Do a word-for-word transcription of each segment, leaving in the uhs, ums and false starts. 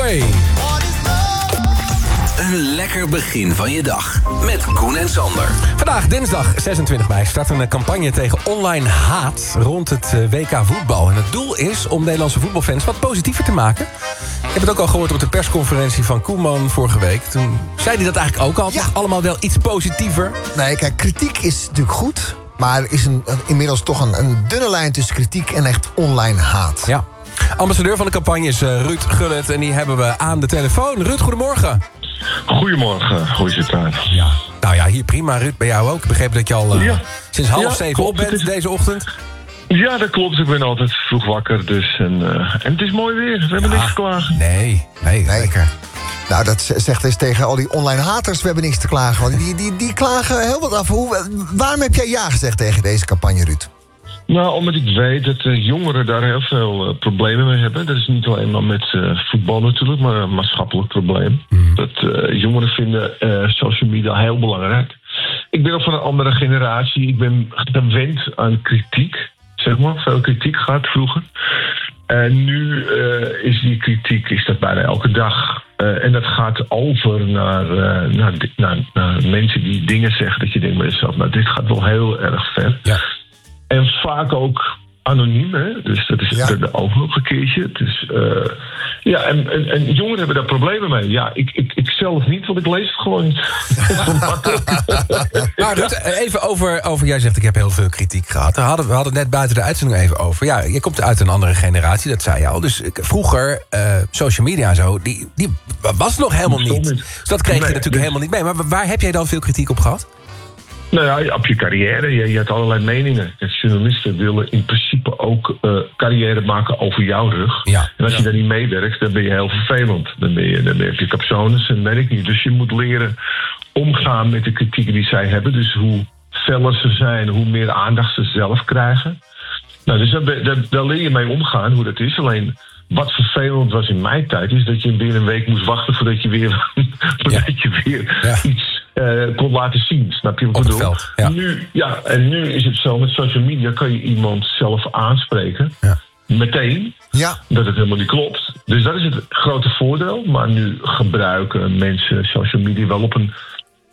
Away. Een lekker begin van je dag met Koen en Sander. Vandaag, dinsdag zesentwintig mei, start een campagne tegen online haat rond het W K voetbal. En het doel is om Nederlandse voetbalfans wat positiever te maken. Ik heb het ook al gehoord op de persconferentie van Koeman vorige week. Toen zei hij dat eigenlijk ook al. Ja. Toch allemaal wel iets positiever. Nee, kijk, kritiek is natuurlijk goed. Maar er is een, een, inmiddels toch een, een dunne lijn tussen kritiek en echt online haat. Ja. Ambassadeur van de campagne is uh, Ruud Gullit. En die hebben we aan de telefoon. Ruud, goedemorgen. Goedemorgen, hoe is het daar? Ja. Nou ja, hier prima. Ruud, bij jou ook. Ik begreep dat je al uh, ja. sinds half ja, zeven klopt. op bent is... deze ochtend. Ja, dat klopt. Ik ben altijd vroeg wakker. Dus en, uh, en het is mooi weer. We hebben ja. niks te klagen. Nee, nee, nee. Lekker. Nou, dat zegt eens tegen al die online haters, we hebben niks te klagen. Want die, die, die klagen heel wat af. Hoe, waarom heb jij ja gezegd tegen deze campagne, Ruud? Nou, omdat ik weet dat uh, jongeren daar heel veel uh, problemen mee hebben. Dat is niet alleen maar met uh, voetbal natuurlijk, maar een maatschappelijk probleem. Mm. Dat uh, jongeren vinden uh, social media heel belangrijk. Ik ben ook van een andere generatie. Ik ben gewend aan kritiek, zeg maar. Veel kritiek gehad vroeger. En nu uh, is die kritiek is dat bijna elke dag. Uh, en dat gaat over naar, uh, naar, naar, naar mensen die dingen zeggen dat je denkt bij jezelf, nou, dit gaat wel heel erg ver. Ja. En vaak ook anoniem, hè? Dus dat is ja. de overige keertje. Dus, uh, ja, en, en, en jongeren hebben daar problemen mee. Ja, ik, ik, ik zelf niet, want ik lees het gewoon niet. Maar Ruud, even over, over, jij zegt ik heb heel veel kritiek gehad. We hadden, we hadden net buiten de uitzending even over. Ja, je komt uit een andere generatie, dat zei je al. Dus vroeger, uh, social media en zo, die, die was nog helemaal niet. Dus dat kreeg je nee, natuurlijk dus... helemaal niet mee. Maar waar heb jij dan veel kritiek op gehad? Nou ja, op je carrière. Je, je hebt allerlei meningen. Journalisten willen in principe ook uh, carrière maken over jouw rug. Ja, en als ja. je daar niet meewerkt, dan ben je heel vervelend. Dan, ben je, dan heb je capsones en weet ik niet. Dus je moet leren omgaan met de kritieken die zij hebben. Dus hoe feller ze zijn, hoe meer aandacht ze zelf krijgen. Nou, dus daar, daar, daar leer je mee omgaan, hoe dat is. Alleen, wat vervelend was in mijn tijd, is dat je weer een week moest wachten voordat je weer, voordat ja. je weer ja. iets uh, kon laten zien. Snap je wat ik bedoel? Ja. Nu, ja, en nu is het zo, met social media kan je iemand zelf aanspreken. Ja. Meteen. Ja. Dat het helemaal niet klopt. Dus dat is het grote voordeel. Maar nu gebruiken mensen social media wel op een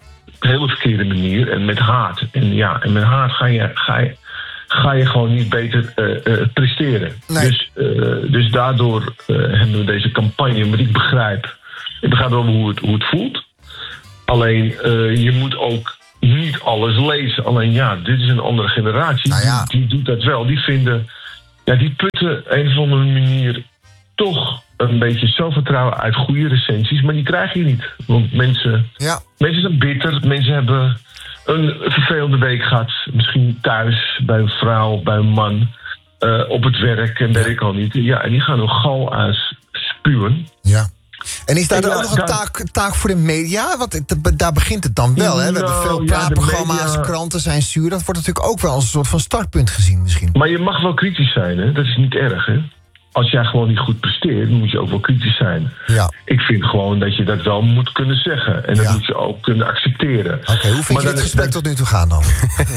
hele verkeerde manier. En met haat. En ja, en met haat ga je... Ga je ga je gewoon niet beter uh, uh, presteren. Nee. Dus, uh, dus daardoor uh, hebben we deze campagne, wat ik begrijp, ik begrijp wel hoe het, hoe het voelt. Alleen, uh, je moet ook niet alles lezen. Alleen ja, dit is een andere generatie. Nou ja. die, die doet dat wel. Die vinden, ja, die putten een of andere manier toch een beetje zelfvertrouwen uit goede recensies. Maar die krijg je niet. Want mensen, ja. mensen zijn bitter. Mensen hebben een vervelende week gehad. Misschien thuis, bij een vrouw, bij een man. Uh, op het werk en weet ik al niet. Ja, en die gaan nog gal uitspuwen. Ja. En is daar en dan ja, ook nog een taak, taak voor de media? Want het, daar begint het dan wel, hè? We hebben veel praatprogramma's, ja, kranten zijn zuur. Dat wordt natuurlijk ook wel als een soort van startpunt gezien misschien. Maar je mag wel kritisch zijn, hè? Dat is niet erg, hè? Als jij gewoon niet goed presteert, dan moet je ook wel kritisch zijn. Ja. Ik vind gewoon dat je dat wel moet kunnen zeggen. En dat ja. moet je ook kunnen accepteren. Oké, okay, hoe vind maar je het gesprek tot nu toe gaan dan?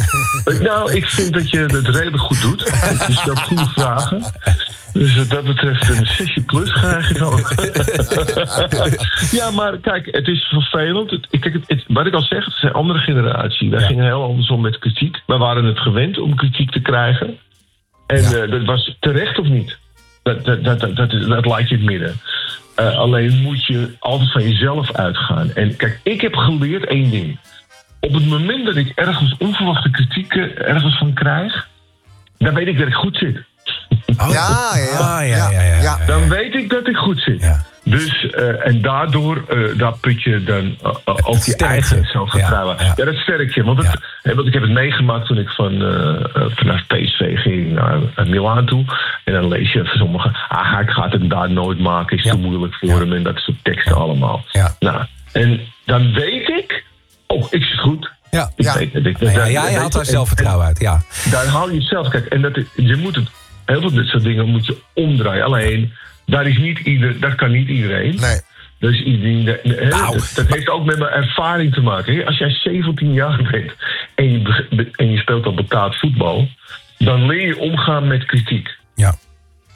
Nou, ik vind dat je het redelijk goed doet. Je stelt goede vragen. Dus wat dat betreft een zesje plus krijg je dan. Ja, maar kijk, het is vervelend. Het, kijk, het, het, wat ik al zeg, het is een andere generatie. Wij ja. gingen heel anders om met kritiek. Wij waren het gewend om kritiek te krijgen. En ja. uh, dat was terecht of niet. Dat, dat, dat, dat, dat, dat laat je het midden. Uh, alleen moet je altijd van jezelf uitgaan. En kijk, ik heb geleerd één ding. Op het moment dat ik ergens onverwachte kritiek ergens van krijg, dan weet ik dat ik goed zit. Oh. Ja, ja, ah, ja, ja, ja, ja. Dan weet ik dat ik goed zit. Ja. Dus, uh, en daardoor, uh, daar put je dan uh, uh, ook je eigen zelfvertrouwen. Ja, ja. ja, dat sterk je. Want, het, ja. want ik heb het meegemaakt toen ik van, uh, vanuit P S V ging naar, naar Milaan toe. En dan lees je van sommigen, ah, ik ga het daar nooit maken, is ja. te moeilijk voor ja. hem. En dat soort teksten ja. allemaal. Ja. Nou, en dan weet ik, oh, ik zit goed. Ja, ik ja. Weet, ik, ik, ja, ja, je haalt daar zelfvertrouwen uit, ja. Daar haal je zelf, kijk, en dat, je moet het, heel veel dit soort dingen moet je omdraaien. Alleen, daar is niet ieder, dat kan niet iedereen. Nee. Dus iedereen, nou. dat, dat heeft ook met mijn ervaring te maken. Als jij zeventien jaar bent en je, en je speelt al betaald voetbal, dan leer je omgaan met kritiek. Ja.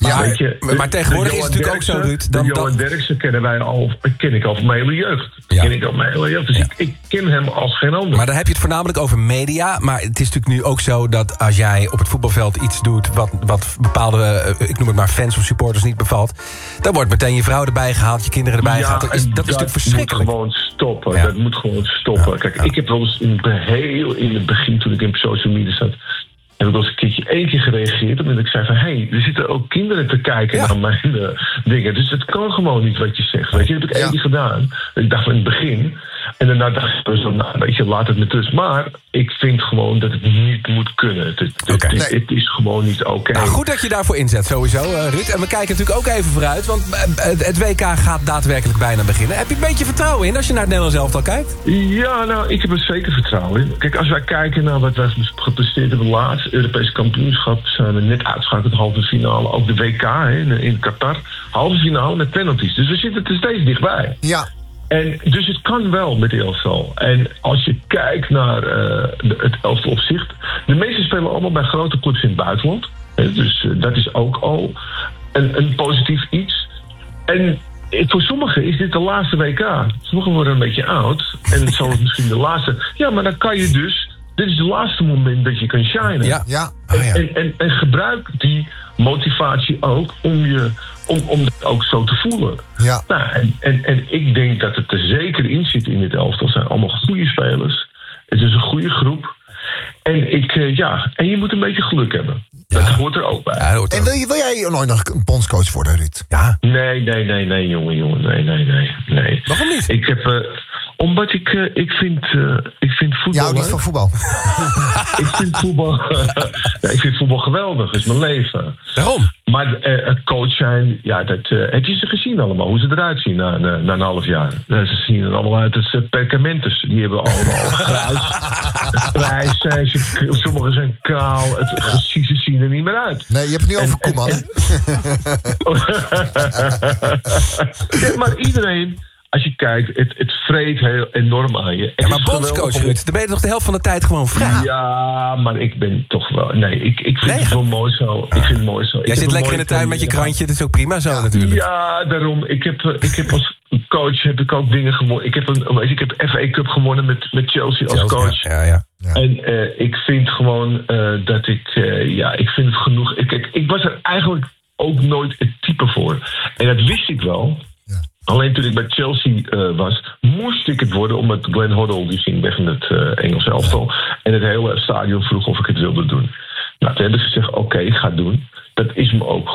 Maar, weet je, maar, maar tegenwoordig is het natuurlijk ook zo, Ruud. Dan, Johan Derksen kennen wij al, ken ik al van mijn hele jeugd. Ja. Ken ik al mijn hele jeugd. Dus ja. ik, ik ken hem als geen ander. Maar dan heb je het voornamelijk over media. Maar het is natuurlijk nu ook zo dat als jij op het voetbalveld iets doet wat, wat bepaalde, ik noem het maar fans of supporters niet bevalt, dan wordt meteen je vrouw erbij gehaald, je kinderen erbij ja, gehaald. Dat is, dat is natuurlijk verschrikkelijk. Dat moet gewoon stoppen. Ja. Dat moet gewoon stoppen. Ja. Kijk, ja. ik heb wel eens in, heel in het begin, toen ik in social media zat, heb ik wel eens een keertje één keer gereageerd. Omdat ik zei van, hé, hey, er zitten ook kinderen te kijken ja. naar mijn uh, dingen. Dus het kan gewoon niet wat je zegt. Weet je, dat heb ik één ja. keer gedaan. Ik dacht van in het begin. En daarna dacht ik, zo, nou, weet je, laat het met rust. Maar ik vind gewoon dat het niet moet kunnen. Het, het, okay. het, nee. het is gewoon niet oké. Okay. Nou, goed dat je daarvoor inzet, sowieso, uh, Ruud. En we kijken natuurlijk ook even vooruit. Want uh, het W K gaat daadwerkelijk bijna beginnen. Heb je een beetje vertrouwen in als je naar het Nederlands elftal kijkt? Ja, nou, ik heb er zeker vertrouwen in. Kijk, als wij kijken naar wat wij gepresteerd hebben laatst, Europese kampioenschap, zijn we net uitschakeld de halve finale. Ook de W K hè, in Qatar. Halve finale met penalties. Dus we zitten er steeds dichtbij. Ja. En dus het kan wel met de elftal. En als je kijkt naar uh, de, het elftal op zich, de meeste spelen allemaal bij grote clubs in het buitenland. Hè, dus uh, dat is ook al een, een positief iets. En voor sommigen is dit de laatste W K. Sommigen worden een beetje oud. En zo is misschien de laatste. Ja, maar dan kan je dus. Dit is het laatste moment dat je kan shinen. Ja, ja. Oh, ja. En, en, en gebruik die motivatie ook om je om, om het ook zo te voelen. Ja. Nou, en, en, en ik denk dat het er zeker in zit in dit elftal. Het zijn allemaal goede spelers. Het is een goede groep. En, ik, uh, ja, en je moet een beetje geluk hebben. Ja. Dat hoort er ook bij. Ja, en wil, je, wil jij nooit nog een bondscoach worden, Ruud? Ja. Nee, nee, nee, nee, jongen, jongen. Nee, nee, nee. nee. Waarom niet? Ik heb... Uh, Omdat ik, uh, ik, vind, uh, ik vind voetbal... Je houdt niet van voetbal? ik, vind voetbal ja, ik vind voetbal geweldig, dat is mijn leven. Waarom? Maar uh, het coach zijn, ja, dat uh, heb je ze gezien allemaal, hoe ze eruit zien na, na, na een half jaar. Uh, ze zien er allemaal uit als uh, perkamentus. Die hebben allemaal grijs. grijs zijn ze, sommigen zijn kaal. Het, ze zien er niet meer uit. Nee, je hebt het niet over Koeman. ja, maar iedereen... Als je kijkt, het, het vreet heel enorm aan je. Ja, maar bondscoach, Ruud, dan ben je toch de helft van de tijd gewoon vrij? Ja, maar ik ben toch wel... Nee, ik, ik vind nee, het wel mooi zo. Ik vind het mooi zo. Jij ik zit lekker in de tuin met je krantje, dat is ook prima zo ja. natuurlijk. Ja, daarom. Ik heb, ik heb als coach heb ik ook dingen gewonnen. Ik heb een ik heb F A Cup gewonnen met, met Chelsea als Chelsea, coach. Ja, ja, ja. En uh, ik vind gewoon uh, dat ik... Uh, ja, ik vind het genoeg. Ik, ik, ik was er eigenlijk ook nooit het type voor. En dat wist ik wel... Alleen toen ik bij Chelsea uh, was, moest ik het worden, omdat Glenn Hoddle die ging weg in het uh, Engelse elftal. En het hele stadion vroeg of ik het wilde doen. Nou, toen heb ik gezegd, oké, okay, ik ga het doen. Dat is me ook